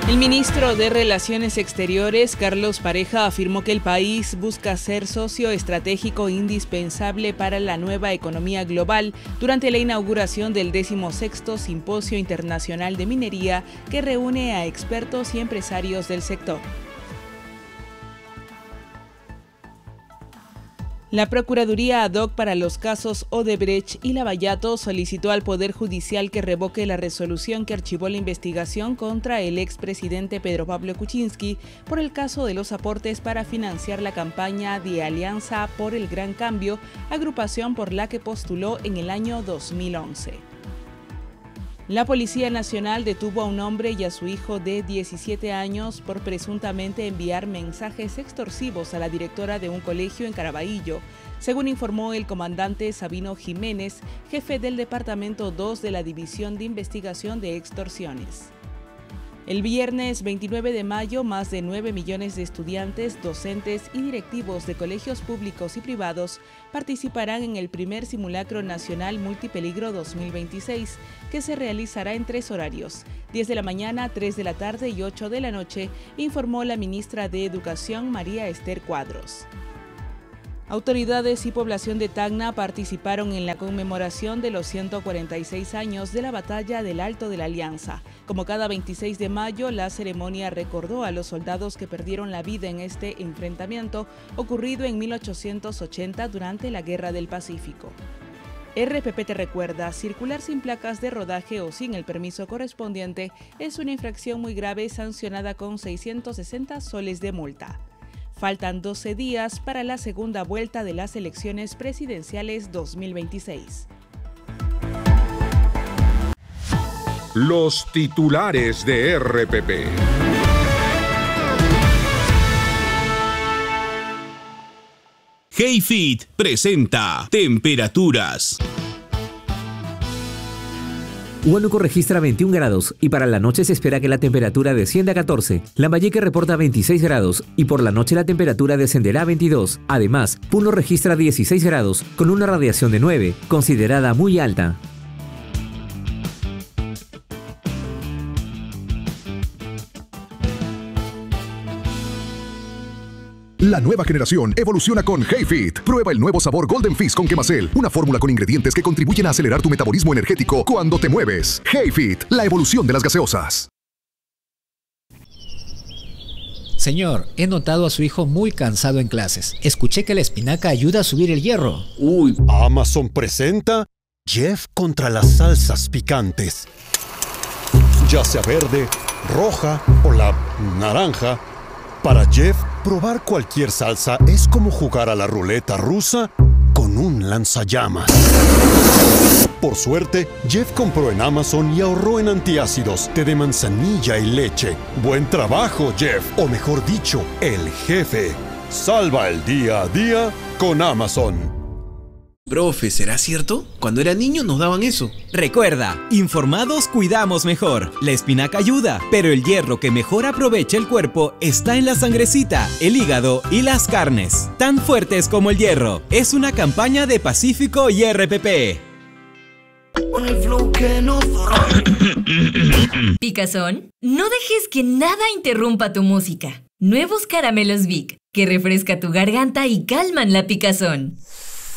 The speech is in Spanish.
El ministro de Relaciones Exteriores, Carlos Pareja, afirmó que el país busca ser socio estratégico indispensable para la nueva economía global durante la inauguración del 16º Simposio Internacional de Minería, que reúne a expertos y empresarios del sector. La Procuraduría ad hoc para los casos Odebrecht y Lavallato solicitó al Poder Judicial que revoque la resolución que archivó la investigación contra el expresidente Pedro Pablo Kuczynski por el caso de los aportes para financiar la campaña de Alianza por el Gran Cambio, agrupación por la que postuló en el año 2011. La Policía Nacional detuvo a un hombre y a su hijo de 17 años por presuntamente enviar mensajes extorsivos a la directora de un colegio en Caraballo, según informó el comandante Sabino Jiménez, jefe del Departamento 2 de la División de Investigación de Extorsiones. El viernes 29 de mayo, más de 9 millones de estudiantes, docentes y directivos de colegios públicos y privados participarán en el primer Simulacro Nacional Multipeligro 2026, que se realizará en 3 horarios, 10 de la mañana, 3 de la tarde y 8 de la noche, informó la ministra de Educación, María Esther Cuadros. Autoridades y población de Tacna participaron en la conmemoración de los 146 años de la Batalla del Alto de la Alianza. Como cada 26 de mayo, la ceremonia recordó a los soldados que perdieron la vida en este enfrentamiento ocurrido en 1880 durante la Guerra del Pacífico. RPP te recuerda, circular sin placas de rodaje o sin el permiso correspondiente es una infracción muy grave sancionada con 660 soles de multa. Faltan 12 días para la segunda vuelta de las elecciones presidenciales 2026. Los titulares de RPP. HeyFit presenta temperaturas. Huánuco registra 21 grados y para la noche se espera que la temperatura descienda a 14. Lambayeque reporta 26 grados y por la noche la temperatura descenderá a 22. Además, Puno registra 16 grados con una radiación de 9, considerada muy alta. La nueva generación evoluciona con HeyFit. Prueba el nuevo sabor Golden Fizz con Quemacel, una fórmula con ingredientes que contribuyen a acelerar tu metabolismo energético cuando te mueves. HeyFit, la evolución de las gaseosas. Señor, he notado a su hijo muy cansado en clases. Escuché que la espinaca ayuda a subir el hierro. Amazon presenta Jeff contra las salsas picantes. Ya sea verde, roja o la naranja, para Jeff, probar cualquier salsa es como jugar a la ruleta rusa con un lanzallamas. Por suerte, Jeff compró en Amazon y ahorró en antiácidos, té de manzanilla y leche. Buen trabajo, Jeff, o mejor dicho, el jefe. Salva el día a día con Amazon. Profe, ¿será cierto? Cuando era niño nos daban eso. Recuerda, informados cuidamos mejor. La espinaca ayuda, pero el hierro que mejor aprovecha el cuerpo está en la sangrecita, el hígado y las carnes. Tan fuertes como el hierro. Es una campaña de Pacífico y RPP. Picazón, no dejes que nada interrumpa tu música. Nuevos caramelos Vic, que refresca tu garganta y calman la picazón.